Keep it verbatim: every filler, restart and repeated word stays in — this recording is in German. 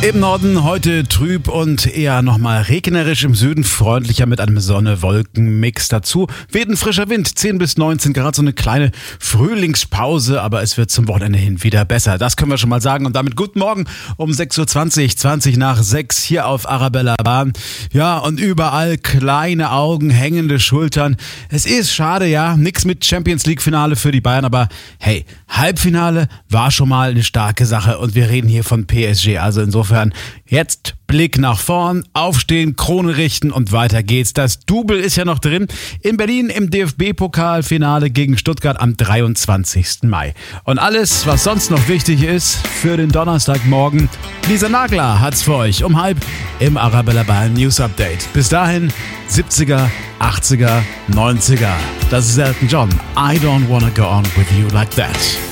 Im Norden heute trüb und eher nochmal regnerisch, im Süden freundlicher mit einem Sonne-Wolken-Mix. Dazu weht ein frischer Wind, zehn bis neunzehn Grad, so eine kleine Frühlingspause, aber es wird zum Wochenende hin wieder besser. Das können wir schon mal sagen und damit guten Morgen um sechs Uhr zwanzig, zwanzig nach sechs hier auf Arabella Bahn. Ja, und überall kleine Augen, hängende Schultern. Es ist schade, ja, nix mit Champions-League-Finale für die Bayern, aber hey, Halbfinale war schon mal eine starke Sache und wir reden hier von P S G, also insofern jetzt Blick nach vorn, aufstehen, Krone richten und weiter geht's. Das Double ist ja noch drin in Berlin im D F B-Pokalfinale gegen Stuttgart am dreiundzwanzigsten Mai. Und alles, was sonst noch wichtig ist für den Donnerstagmorgen, Lisa Nagler hat's für euch um halb im Arabella Bahn News Update. Bis dahin siebziger, achtziger, neunziger. Das ist Elton John. I don't wanna go on with you like that.